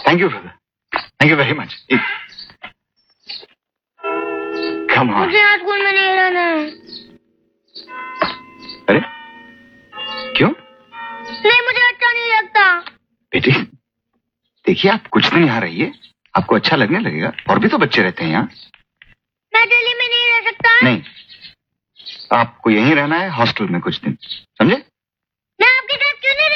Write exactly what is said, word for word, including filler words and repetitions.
Thank you brother, thank you very much. Come on. मुझे आज school में नहीं रहना है। अरे क्यों? नहीं, मुझे अच्छा नहीं लगता। बेटी देखिए, आप कुछ दिन यहाँ रहिए, आपको अच्छा लगने लगेगा। और भी तो बच्चे रहते हैं यहाँ। मैं दिल्ली में नहीं रह सकता। नहीं, आपको यहीं रहना है, हॉस्टल में कुछ दिन, समझे?